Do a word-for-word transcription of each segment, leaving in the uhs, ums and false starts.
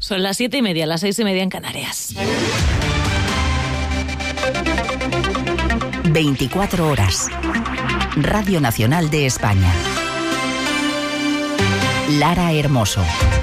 Son las siete y media, las seis y media en Canarias. veinticuatro horas. Radio Nacional de España. Lara Hermoso.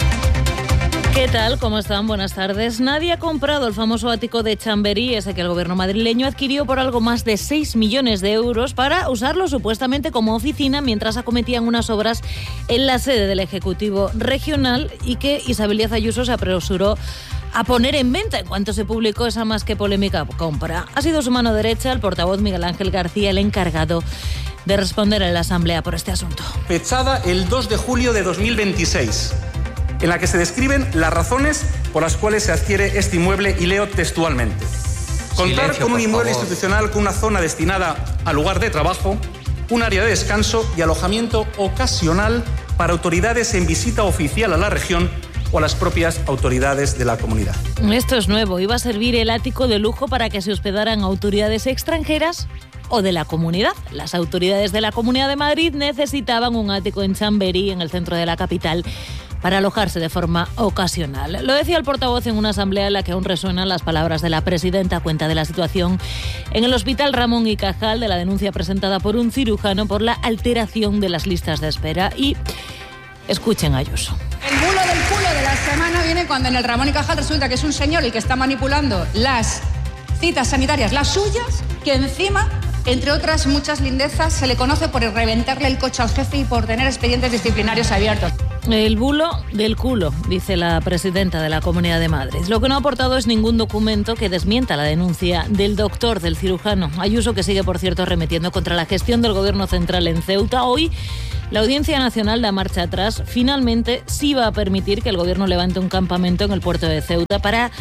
¿Qué tal? ¿Cómo están? Buenas tardes. Nadie ha comprado el famoso ático de Chamberí, ese que el gobierno madrileño adquirió por algo más de seis millones de euros para usarlo supuestamente como oficina mientras acometían unas obras en la sede del Ejecutivo Regional y que Isabel Díaz Ayuso se apresuró a poner en venta en cuanto se publicó esa más que polémica compra. Ha sido su mano derecha, el portavoz Miguel Ángel García, el encargado de responder en la Asamblea por este asunto. Fechada el dos de julio de dos mil veintiséis. En la que se describen las razones por las cuales se adquiere este inmueble y leo textualmente. Contar Silencio, con un inmueble favor. institucional con una zona destinada al lugar de trabajo, un área de descanso y alojamiento ocasional para autoridades en visita oficial a la región o a las propias autoridades de la comunidad. Esto es nuevo. Iba a servir el ático de lujo para que se hospedaran autoridades extranjeras o de la comunidad. Las autoridades de la Comunidad de Madrid necesitaban un ático en Chamberí, en el centro de la capital, para alojarse de forma ocasional. Lo decía el portavoz en una asamblea en la que aún resuenan las palabras de la presidenta a cuenta de la situación en el Hospital Ramón y Cajal, de la denuncia presentada por un cirujano por la alteración de las listas de espera. Y escuchen a Ayuso. El bulo del culo de la semana viene cuando en el Ramón y Cajal resulta que es un señor el que está manipulando las citas sanitarias, las suyas, que encima, entre otras muchas lindezas, se le conoce por reventarle el coche al jefe y por tener expedientes disciplinarios abiertos. El bulo del culo, dice la presidenta de la Comunidad de Madrid. Lo que no ha aportado es ningún documento que desmienta la denuncia del doctor, del cirujano. Ayuso, que sigue, por cierto, arremetiendo contra la gestión del Gobierno central en Ceuta. Hoy, la Audiencia Nacional da marcha atrás. Finalmente, sí va a permitir que el Gobierno levante un campamento en el puerto de Ceuta para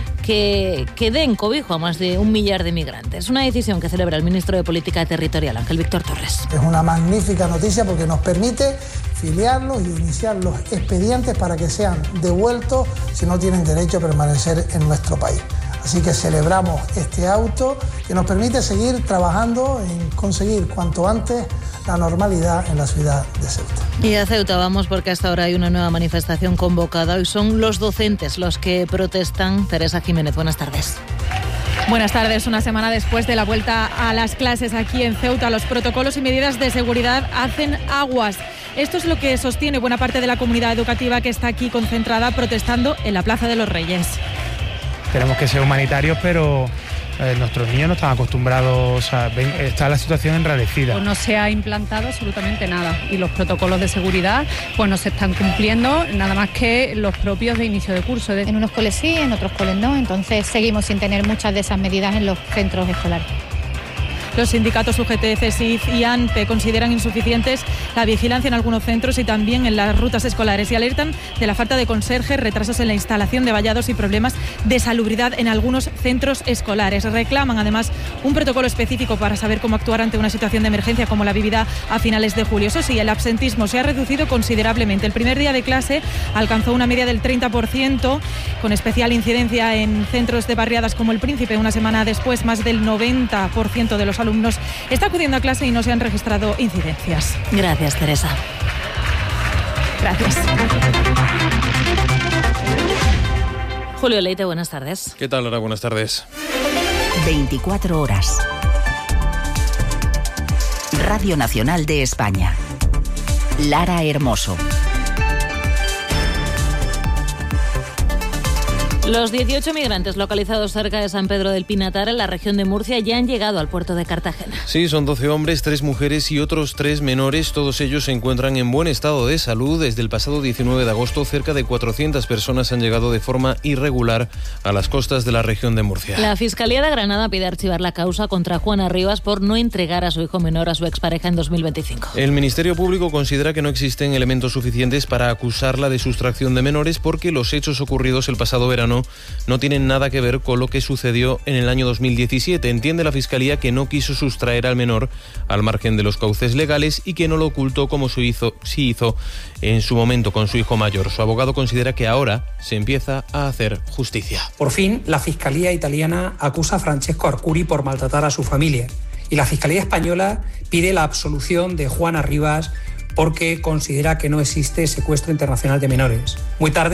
que, que den cobijo a más de un millar de migrantes. Una decisión que celebra el ministro de Política Territorial, Ángel Víctor Torres. Es una magnífica noticia porque nos permite filiarlos y iniciar los expedientes para que sean devueltos si no tienen derecho a permanecer en nuestro país. Así que celebramos este auto que nos permite seguir trabajando en conseguir cuanto antes la normalidad en la ciudad de Ceuta. Y a Ceuta vamos porque hasta ahora hay una nueva manifestación convocada. Hoy son los docentes los que protestan. Teresa Jiménez, buenas tardes. Buenas tardes. Una semana después de la vuelta a las clases aquí en Ceuta, los protocolos y medidas de seguridad hacen aguas. Esto es lo que sostiene buena parte de la comunidad educativa que está aquí concentrada protestando en la Plaza de los Reyes. Tenemos que ser humanitarios, pero eh, nuestros niños no están acostumbrados, o sea, ven, está la situación enrarecida. Pues no se ha implantado absolutamente nada y los protocolos de seguridad pues no se están cumpliendo, nada más que los propios de inicio de curso. En unos coles sí, en otros coles no, entonces seguimos sin tener muchas de esas medidas en los centros escolares. Los sindicatos U G T, C E S I F y A N P E consideran insuficientes la vigilancia en algunos centros y también en las rutas escolares y alertan de la falta de conserjes, retrasos en la instalación de vallados y problemas de salubridad en algunos centros escolares. Reclaman además un protocolo específico para saber cómo actuar ante una situación de emergencia como la vivida a finales de julio. Eso sí, el absentismo se ha reducido considerablemente. El primer día de clase alcanzó una media del treinta por ciento, con especial incidencia en centros de barriadas como El Príncipe. Una semana después, más del noventa por ciento de los alumnos está acudiendo a clase y no se han registrado incidencias. Gracias, Teresa. Gracias. Julio Leite, buenas tardes. ¿Qué tal, Lara? Buenas tardes. veinticuatro horas. Radio Nacional de España. Lara Hermoso. Los dieciocho migrantes localizados cerca de San Pedro del Pinatar, en la región de Murcia, ya han llegado al puerto de Cartagena. Sí, son doce hombres, tres mujeres y otros tres menores. Todos ellos se encuentran en buen estado de salud. Desde el pasado diecinueve de agosto, cerca de cuatrocientas personas han llegado de forma irregular a las costas de la región de Murcia. La Fiscalía de Granada pide archivar la causa contra Juana Rivas por no entregar a su hijo menor a su expareja en dos mil veinticinco. El Ministerio Público considera que no existen elementos suficientes para acusarla de sustracción de menores porque los hechos ocurridos el pasado verano no tienen nada que ver con lo que sucedió en el año dos mil diecisiete. Entiende la Fiscalía que no quiso sustraer al menor al margen de los cauces legales y que no lo ocultó como se hizo, sí hizo en su momento con su hijo mayor. Su abogado considera que ahora se empieza a hacer justicia. Por fin, la Fiscalía italiana acusa a Francesco Arcuri por maltratar a su familia y la Fiscalía española pide la absolución de Juana Rivas porque considera que no existe secuestro internacional de menores. Muy tarde,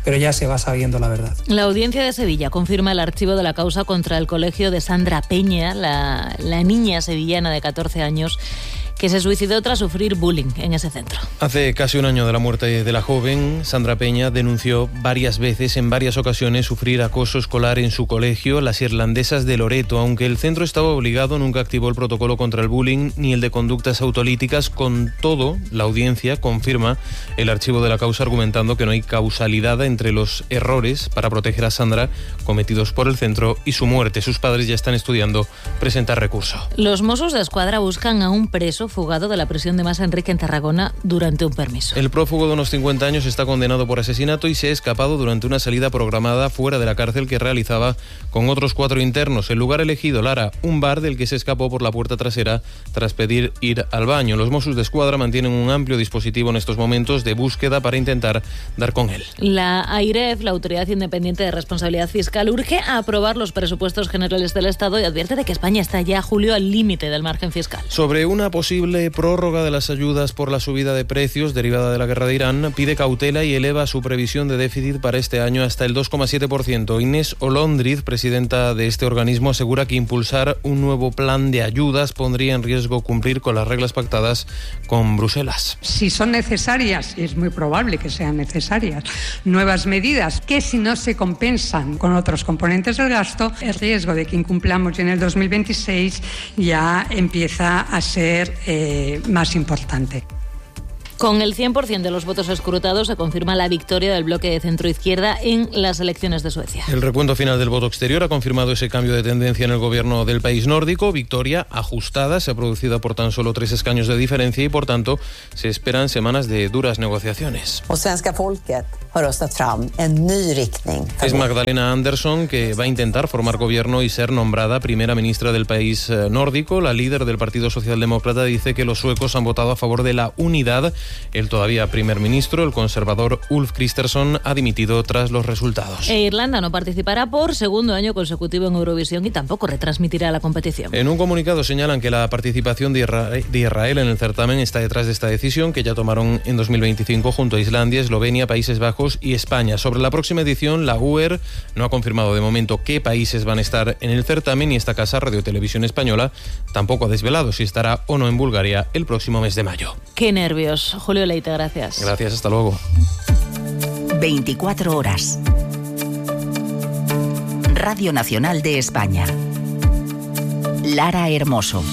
pero ya se va sabiendo la verdad. La Audiencia de Sevilla confirma el archivo de la causa contra el colegio de Sandra Peña, la, la niña sevillana de catorce años, que se suicidó tras sufrir bullying en ese centro. Hace casi un año de la muerte de la joven, Sandra Peña denunció varias veces, en varias ocasiones, sufrir acoso escolar en su colegio, las Irlandesas de Loreto. Aunque el centro estaba obligado, nunca activó el protocolo contra el bullying ni el de conductas autolíticas. Con todo, la audiencia confirma el archivo de la causa, argumentando que no hay causalidad entre los errores para proteger a Sandra cometidos por el centro y su muerte. Sus padres ya están estudiando presentar recurso. Los Mossos de Escuadra buscan a un preso fugado de la prisión de Mas Enrique en Tarragona durante un permiso. El prófugo de unos cincuenta años está condenado por asesinato y se ha escapado durante una salida programada fuera de la cárcel que realizaba con otros cuatro internos. El lugar elegido, Lara, un bar del que se escapó por la puerta trasera tras pedir ir al baño. Los Mossos de Escuadra mantienen un amplio dispositivo en estos momentos de búsqueda para intentar dar con él. La AIREF, la Autoridad Independiente de Responsabilidad Fiscal, urge a aprobar los presupuestos generales del Estado y advierte de que España está ya, Julio, al límite del margen fiscal. Sobre una posible prórroga de las ayudas por la subida de precios derivada de la guerra de Irán, pide cautela y eleva su previsión de déficit para este año hasta el dos coma siete por ciento. Inés Olondriz, presidenta de este organismo, asegura que impulsar un nuevo plan de ayudas pondría en riesgo cumplir con las reglas pactadas con Bruselas. Si son necesarias, y es muy probable que sean necesarias, nuevas medidas que si no se compensan con otros componentes del gasto, el riesgo de que incumplamos en el dos mil veintiséis ya empieza a ser eh, más importante. Con el cien por ciento de los votos escrutados se confirma la victoria del bloque de centro-izquierda en las elecciones de Suecia. El recuento final del voto exterior ha confirmado ese cambio de tendencia en el gobierno del país nórdico. Victoria ajustada, se ha producido por tan solo tres escaños de diferencia y, por tanto, se esperan semanas de duras negociaciones. Es Magdalena Andersson que va a intentar formar gobierno y ser nombrada primera ministra del país nórdico. La líder del Partido Socialdemócrata dice que los suecos han votado a favor de la unidad. El todavía primer ministro, el conservador Ulf Kristersson, ha dimitido tras los resultados. E Irlanda no participará por segundo año consecutivo en Eurovisión y tampoco retransmitirá la competición. En un comunicado señalan que la participación de Israel en el certamen está detrás de esta decisión que ya tomaron en dos mil veinticinco junto a Islandia, Eslovenia, Países Bajos y España. Sobre la próxima edición, la U E R no ha confirmado de momento qué países van a estar en el certamen y esta casa, Radio Televisión Española, tampoco ha desvelado si estará o no en Bulgaria el próximo mes de mayo. Qué nervios. Julio Leite, gracias. Gracias, hasta luego. veinticuatro horas. Radio Nacional de España. Lara Hermoso.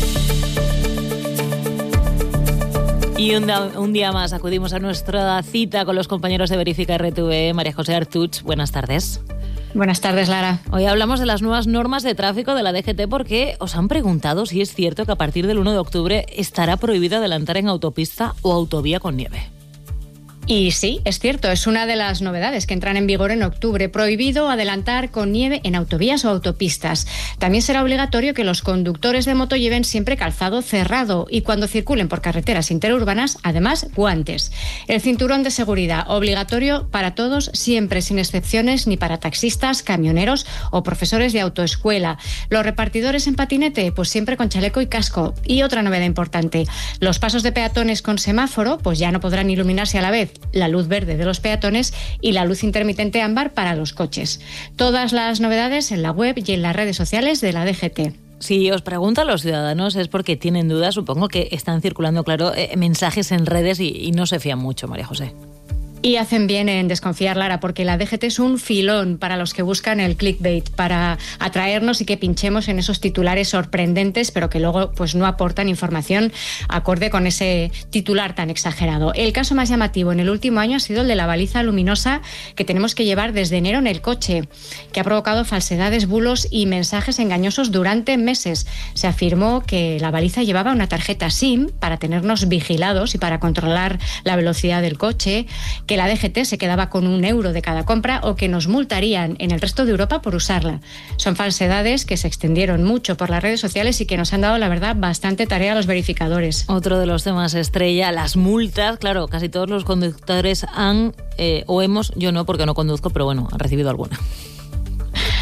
Y un, da, un día más acudimos a nuestra cita con los compañeros de Verifica R T V. María José Artuch, buenas tardes. Buenas tardes, Lara. Hoy hablamos de las nuevas normas de tráfico de la D G T porque os han preguntado si es cierto que a partir del uno de octubre estará prohibido adelantar en autopista o autovía con nieve. Y sí, es cierto, es una de las novedades que entran en vigor en octubre. Prohibido adelantar con nieve en autovías o autopistas. También será obligatorio que los conductores de moto lleven siempre calzado cerrado y cuando circulen por carreteras interurbanas, además, guantes. El cinturón de seguridad obligatorio para todos, siempre sin excepciones, ni para taxistas, camioneros o profesores de autoescuela. Los repartidores en patinete, pues siempre con chaleco y casco. Y otra novedad importante, los pasos de peatones con semáforo, pues ya no podrán iluminarse a la vez la luz verde de los peatones y la luz intermitente ámbar para los coches. Todas las novedades en la web y en las redes sociales de la D G T. Si os preguntan los ciudadanos es porque tienen dudas, supongo que están circulando, claro, eh, mensajes en redes y, y no se fían mucho, María José. Y hacen bien en desconfiar, Lara, porque la D G T es un filón para los que buscan el clickbait, para atraernos y que pinchemos en esos titulares sorprendentes, pero que luego pues no aportan información acorde con ese titular tan exagerado. El caso más llamativo en el último año ha sido el de la baliza luminosa que tenemos que llevar desde enero en el coche, que ha provocado falsedades, bulos y mensajes engañosos durante meses. Se afirmó que la baliza llevaba una tarjeta SIM para tenernos vigilados y para controlar la velocidad del coche, que la D G T se quedaba con un euro de cada compra o que nos multarían en el resto de Europa por usarla. Son falsedades que se extendieron mucho por las redes sociales y que nos han dado, la verdad, bastante tarea a los verificadores. Otro de los temas estrella, las multas. Claro, casi todos los conductores han, eh, o hemos, yo no porque no conduzco, pero bueno, han recibido alguna.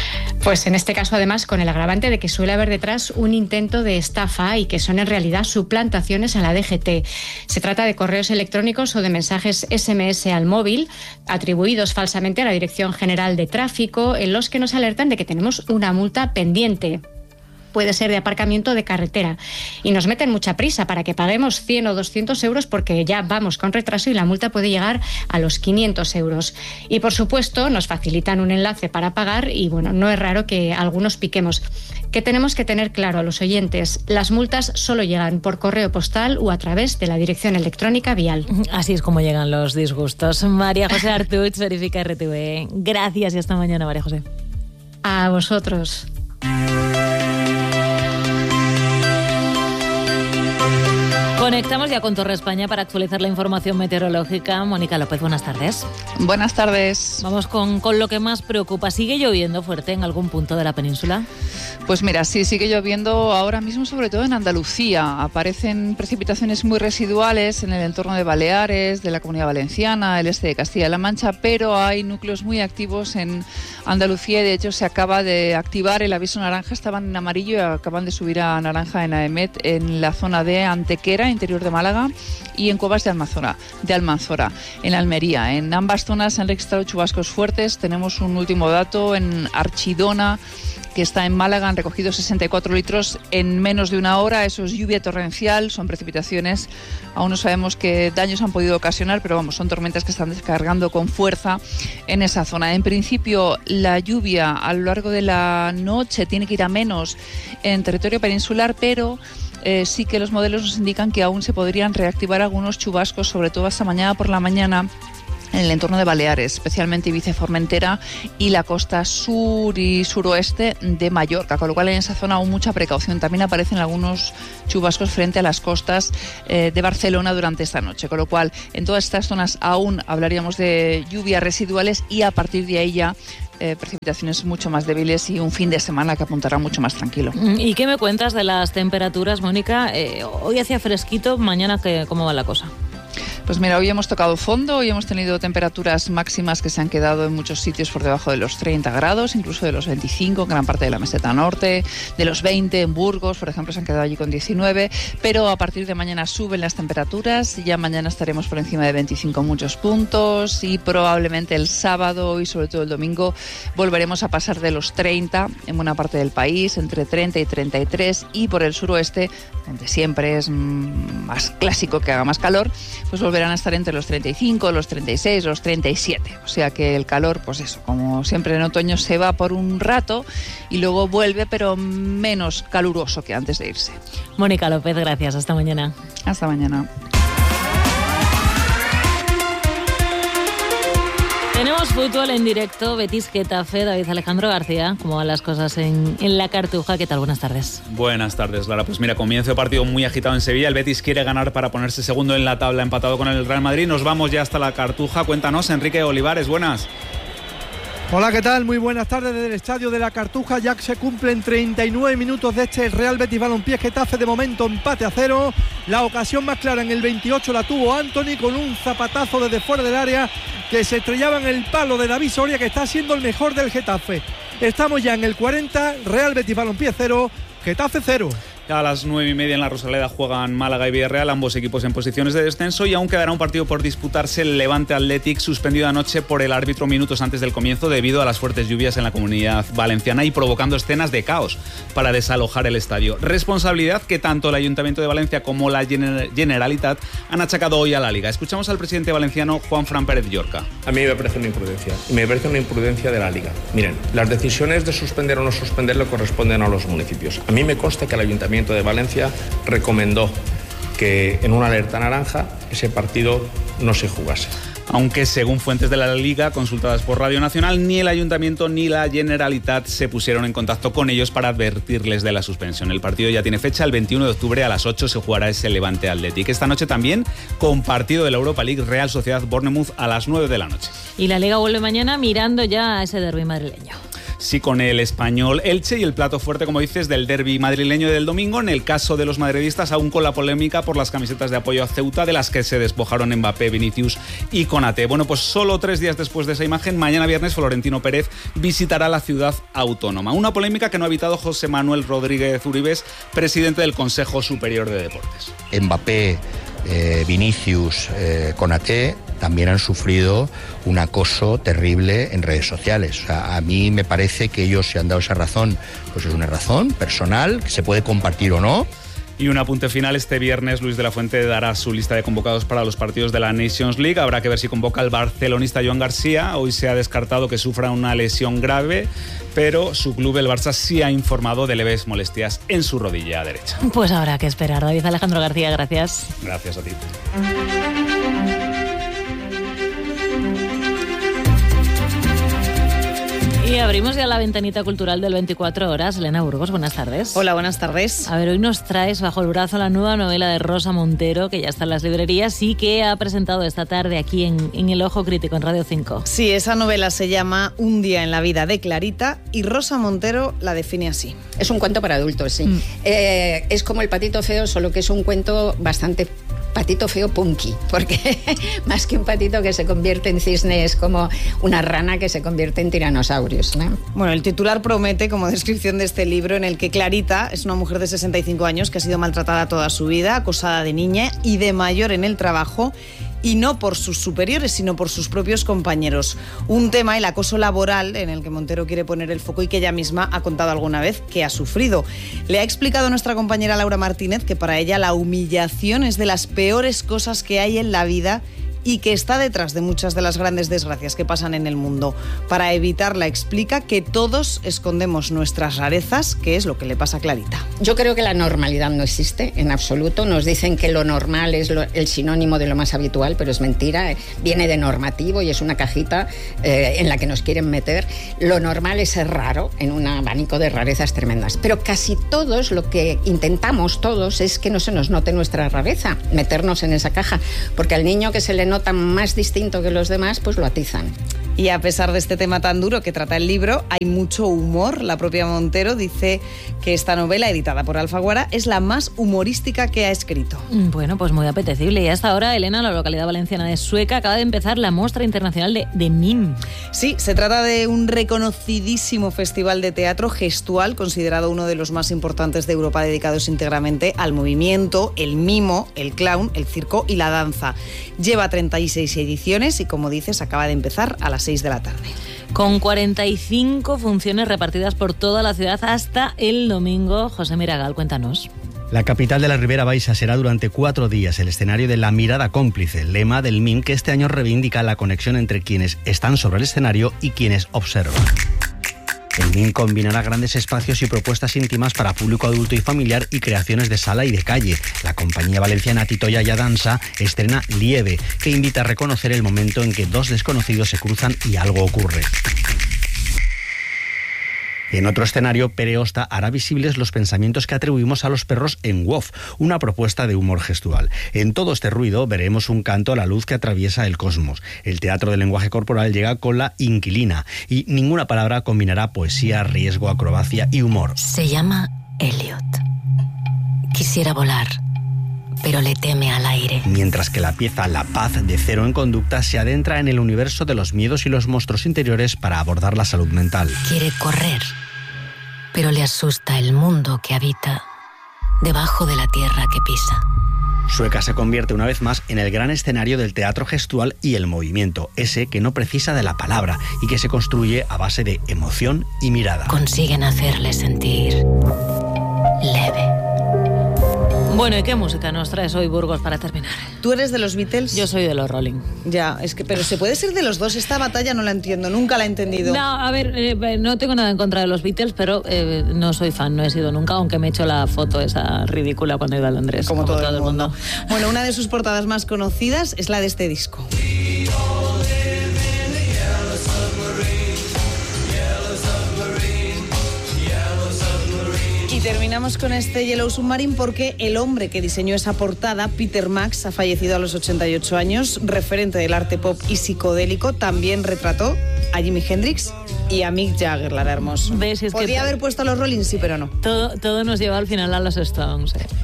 Pues en este caso, además, con el agravante de que suele haber detrás un intento de estafa y que son en realidad suplantaciones a la D G T. Se trata de correos electrónicos o de mensajes ese eme ese al móvil atribuidos falsamente a la Dirección General de Tráfico, en los que nos alertan de que tenemos una multa pendiente. Puede ser de aparcamiento de carretera, y nos meten mucha prisa para que paguemos cien o doscientos euros porque ya vamos con retraso y la multa puede llegar a los quinientos euros. Y por supuesto nos facilitan un enlace para pagar y bueno, no es raro que algunos piquemos. Que tenemos que tener claro a los oyentes, las multas solo llegan por correo postal o a través de la dirección electrónica vial. Así es como llegan los disgustos. María José Artuch, Verifica R T V. Gracias y hasta mañana, María José. A vosotros. Conectamos ya con Torre España para actualizar la información meteorológica. Mónica López, buenas tardes. Buenas tardes. Vamos con, con lo que más preocupa. ¿Sigue lloviendo fuerte en algún punto de la península? Pues mira, sí, sigue lloviendo ahora mismo, sobre todo en Andalucía. Aparecen precipitaciones muy residuales en el entorno de Baleares, de la Comunidad Valenciana, el este de Castilla-La Mancha, pero hay núcleos muy activos en Andalucía y de hecho se acaba de activar el aviso naranja. Estaban en amarillo y acaban de subir a naranja en AEMET en la zona de Antequera, interior de Málaga, y en Cuevas de Almanzora, de Almanzora, en Almería. En ambas zonas se han registrado chubascos fuertes. Tenemos un último dato en Archidona, que está en Málaga, han recogido sesenta y cuatro litros en menos de una hora. Eso es lluvia torrencial, son precipitaciones. Aún no sabemos qué daños han podido ocasionar, pero vamos, son tormentas que están descargando con fuerza en esa zona. En principio, la lluvia a lo largo de la noche tiene que ir a menos en territorio peninsular, pero eh, sí que los modelos nos indican que aún se podrían reactivar algunos chubascos, sobre todo hasta mañana por la mañana, en el entorno de Baleares, especialmente Ibiza y Formentera y la costa sur y suroeste de Mallorca, con lo cual en esa zona aún mucha precaución. También aparecen algunos chubascos frente a las costas eh, de Barcelona durante esta noche, con lo cual en todas estas zonas aún hablaríamos de lluvias residuales y a partir de ahí ya Eh, precipitaciones mucho más débiles y un fin de semana que apuntará mucho más tranquilo. ¿Y qué me cuentas de las temperaturas, Mónica? Eh, hoy hacía fresquito, mañana ¿qué, ¿cómo va la cosa? Pues mira, hoy hemos tocado fondo, hoy hemos tenido temperaturas máximas que se han quedado en muchos sitios por debajo de los treinta grados, incluso de los veinticinco en gran parte de la meseta norte, de los veinte en Burgos, por ejemplo, se han quedado allí con diecinueve, pero a partir de mañana suben las temperaturas, ya mañana estaremos por encima de veinticinco en muchos puntos y probablemente el sábado y sobre todo el domingo volveremos a pasar de los treinta en buena parte del país, entre treinta y treinta y tres, y por el suroeste, donde siempre es más clásico que haga más calor, pues volverán a estar entre los treinta y cinco, los treinta y seis, los treinta y siete. O sea que el calor, pues eso, como siempre en otoño se va por un rato y luego vuelve, pero menos caluroso que antes de irse. Mónica López, gracias. Hasta mañana. Hasta mañana. Tenemos fútbol en directo, Betis Getafe, David Alejandro García. ¿Cómo van las cosas en, en la Cartuja? ¿Qué tal? Buenas tardes. Buenas tardes, Lara. Pues mira, comienzo de partido muy agitado en Sevilla. El Betis quiere ganar para ponerse segundo en la tabla, empatado con el Real Madrid. Nos vamos ya hasta la Cartuja. Cuéntanos, Enrique Olivares, buenas. Hola, ¿qué tal? Muy buenas tardes desde el estadio de la Cartuja. Ya que se cumplen treinta y nueve minutos de este Real Betis Balompié Getafe, de momento empate a cero. La ocasión más clara en el veintiocho la tuvo Antony con un zapatazo desde fuera del área que se estrellaba en el palo de David Soria, que está siendo el mejor del Getafe. Estamos ya en el cuarenta, Real Betis Balompié cero, Getafe cero. A las nueve y media en la Rosaleda juegan Málaga y Villarreal, ambos equipos en posiciones de descenso, y aún quedará un partido por disputarse, el Levante Athletic, suspendido anoche por el árbitro minutos antes del comienzo debido a las fuertes lluvias en la Comunidad Valenciana y provocando escenas de caos para desalojar el estadio. Responsabilidad que tanto el Ayuntamiento de Valencia como la Generalitat han achacado hoy a la Liga. Escuchamos al presidente valenciano, Juan Fran Pérez Llorca. A mí me parece una imprudencia, y me parece una imprudencia de la Liga. Miren, las decisiones de suspender o no suspender le corresponden a los municipios. A mí me consta que el Ayuntamiento de Valencia recomendó que en una alerta naranja ese partido no se jugase. Aunque según fuentes de la Liga consultadas por Radio Nacional, ni el Ayuntamiento ni la Generalitat se pusieron en contacto con ellos para advertirles de la suspensión. El partido ya tiene fecha, el veintiuno de octubre a las ocho se jugará ese Levante Athletic. Esta noche también con partido de la Europa League, Real Sociedad Bournemouth a las nueve de la noche. Y la Liga vuelve mañana mirando ya a ese derbi madrileño. sí con el Español Elche, y el plato fuerte, como dices, del derbi madrileño del domingo, en el caso de los madridistas, aún con la polémica por las camisetas de apoyo a Ceuta, de las que se despojaron Mbappé, Vinicius y Konaté. Bueno, pues solo tres días después de esa imagen, mañana viernes Florentino Pérez visitará la ciudad autónoma. Una polémica que no ha evitado José Manuel Rodríguez Uribes, presidente del Consejo Superior de Deportes. Mbappé, eh, Vinicius, eh, Konaté también han sufrido un acoso terrible en redes sociales. O sea, a mí me parece que ellos se han dado esa razón, pues es una razón personal, que se puede compartir o no. Y un apunte final: este viernes Luis de la Fuente dará su lista de convocados para los partidos de la Nations League. Habrá que ver si convoca al barcelonista Joan García. Hoy se ha descartado que sufra una lesión grave, pero su club, el Barça, sí ha informado de leves molestias en su rodilla derecha. Pues habrá que esperar. David Alejandro García, gracias. Gracias a ti. Y abrimos ya la ventanita cultural del veinticuatro horas. Elena Burgos, buenas tardes. Hola, buenas tardes. A ver, hoy nos traes bajo el brazo la nueva novela de Rosa Montero, que ya está en las librerías y que ha presentado esta tarde aquí en, en El Ojo Crítico, en Radio cinco. Sí, esa novela se llama Un día en la vida de Clarita y Rosa Montero la define así. Es un cuento para adultos, sí. Mm. Eh, es como El patito feo, solo que es un cuento bastante patito feo punky, porque más que un patito que se convierte en cisne, es como una rana que se convierte en tiranosaurios, ¿no? Bueno, el titular promete como descripción de este libro, en el que Clarita es una mujer de sesenta y cinco años que ha sido maltratada toda su vida, acosada de niña y de mayor en el trabajo, y no por sus superiores, sino por sus propios compañeros. Un tema, el acoso laboral, en el que Montero quiere poner el foco y que ella misma ha contado alguna vez que ha sufrido. Le ha explicado nuestra compañera Laura Martínez que para ella la humillación es de las peores cosas que hay en la vida y que está detrás de muchas de las grandes desgracias que pasan en el mundo. Para evitarla, explica que todos escondemos nuestras rarezas, que es lo que le pasa a Clarita. Yo creo que la normalidad no existe en absoluto. Nos dicen que lo normal es lo, el sinónimo de lo más habitual, pero es mentira. Viene de normativo y es una cajita eh, en la que nos quieren meter. Lo normal es ser raro, en un abanico de rarezas tremendas. Pero casi todos, lo que intentamos todos, es que no se nos note nuestra rareza, meternos en esa caja, porque al niño que se le nota más distinto que los demás, pues lo atizan. Y a pesar de este tema tan duro que trata el libro, hay mucho humor. La propia Montero dice que esta novela, editada por Alfaguara, es la más humorística que ha escrito. Bueno, pues muy apetecible. Y hasta ahora, Elena, la localidad valenciana de Sueca, acaba de empezar la Mostra Internacional de, de Mim. Sí, se trata de un reconocidísimo festival de teatro gestual, considerado uno de los más importantes de Europa, dedicados íntegramente al movimiento, el mimo, el clown, el circo y la danza. Lleva treinta y seis ediciones y, como dices, acaba de empezar a las seis de la tarde. Con cuarenta y cinco funciones repartidas por toda la ciudad hasta el domingo. José Miragal, cuéntanos. La capital de la Ribera Baixa será durante cuatro días el escenario de La mirada cómplice, el lema del M I M, que este año reivindica la conexión entre quienes están sobre el escenario y quienes observan. El M I M combinará grandes espacios y propuestas íntimas para público adulto y familiar y creaciones de sala y de calle. La compañía valenciana Tito Yaya Danza estrena Lieve, que invita a reconocer el momento en que dos desconocidos se cruzan y algo ocurre. En otro escenario, Pere Osta hará visibles los pensamientos que atribuimos a los perros en W O F, una propuesta de humor gestual. En todo este ruido veremos un canto a la luz que atraviesa el cosmos. El teatro del lenguaje corporal llega con La Inquilina y ninguna palabra combinará poesía, riesgo, acrobacia y humor. Se llama Elliot. Quisiera volar, pero le teme al aire. Mientras que la pieza La Paz, de Cero en Conducta, se adentra en el universo de los miedos y los monstruos interiores para abordar la salud mental. Quiere correr, pero le asusta el mundo que habita debajo de la tierra que pisa. Sueca se convierte una vez más en el gran escenario del teatro gestual y el movimiento, ese que no precisa de la palabra y que se construye a base de emoción y mirada. Consiguen hacerle sentir leve. Bueno, ¿y qué música nos traes hoy, Burgos, para terminar? ¿Tú eres de los Beatles? Yo soy de los Rolling. Ya, es que, pero ¿se puede ser de los dos? Esta batalla no la entiendo, nunca la he entendido. No, a ver, eh, no tengo nada en contra de los Beatles, pero eh, no soy fan, no he sido nunca, aunque me he hecho la foto esa ridícula cuando iba a Londres. Como, como todo, todo el mundo. mundo. Bueno, una de sus portadas más conocidas es la de este disco. Y terminamos con este Yellow Submarine porque el hombre que diseñó esa portada, Peter Max, ha fallecido a los ochenta y ocho años. Referente del arte pop y psicodélico, también retrató a Jimi Hendrix y a Mick Jagger, Lara Hermoso. ¿Ves? Es Podría que haber puesto a los Rolling, sí, pero no. Todo, todo nos lleva al final a los Stones. ¿eh?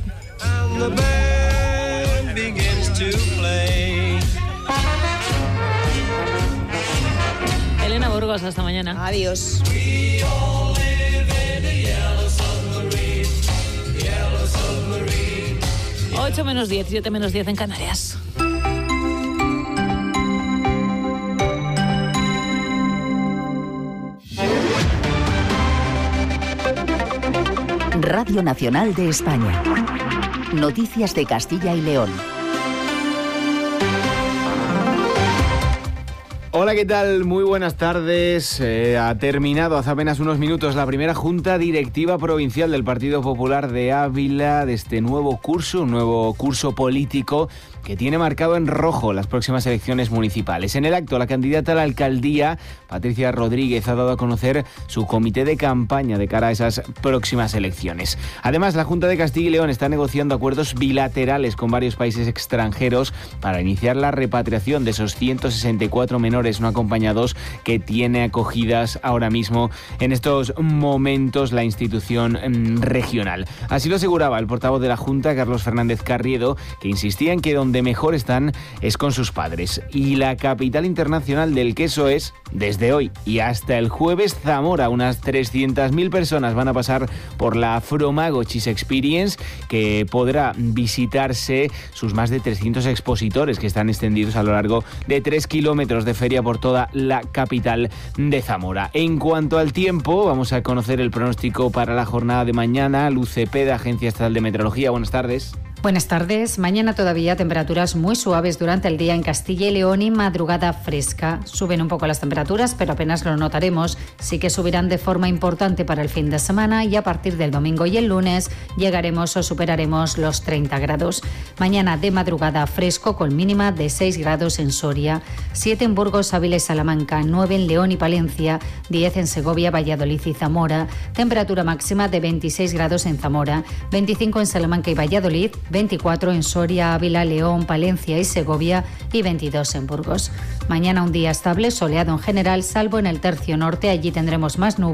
Elena Burgos, hasta mañana. Adiós. ocho menos diez, siete menos diez en Canarias. Radio Nacional de España. Noticias de Castilla y León. Hola, ¿qué tal? Muy buenas tardes. Eh, ha terminado hace apenas unos minutos la primera Junta Directiva Provincial del Partido Popular de Ávila de este nuevo curso, un nuevo curso político que tiene marcado en rojo las próximas elecciones municipales. En el acto, la candidata a la alcaldía, Patricia Rodríguez, ha dado a conocer su comité de campaña de cara a esas próximas elecciones. Además, la Junta de Castilla y León está negociando acuerdos bilaterales con varios países extranjeros para iniciar la repatriación de esos ciento sesenta y cuatro menores no acompañados que tiene acogidas ahora mismo en estos momentos la institución mmm, regional. Así lo aseguraba el portavoz de la Junta, Carlos Fernández Carriedo, que insistía en que donde mejor están es con sus padres. Y la capital internacional del queso es, desde hoy y hasta el jueves, Zamora. Unas trescientas mil personas van a pasar por la Fromago Cheese Experience, que podrá visitarse sus más de trescientos expositores que están extendidos a lo largo de tres kilómetros de feria por toda la capital de Zamora. En cuanto al tiempo, vamos a conocer el pronóstico para la jornada de mañana. Luz Cepeda, Agencia Estatal de Meteorología. Buenas tardes. Buenas tardes. Mañana todavía temperaturas muy suaves durante el día en Castilla y León y madrugada fresca. Suben un poco las temperaturas, pero apenas lo notaremos. Sí que subirán de forma importante para el fin de semana y a partir del domingo y el lunes llegaremos o superaremos los treinta grados. Mañana de madrugada fresco con mínima de seis grados en Soria, siete en Burgos, Ávila y Salamanca, nueve en León y Palencia, diez en Segovia, Valladolid y Zamora. Temperatura máxima de veintiséis grados en Zamora, veinticinco en Salamanca y Valladolid, veinticuatro en Soria, Ávila, León, Palencia y Segovia y veintidós en Burgos. Mañana un día estable, soleado en general, salvo en el tercio norte. Allí tendremos más nubes.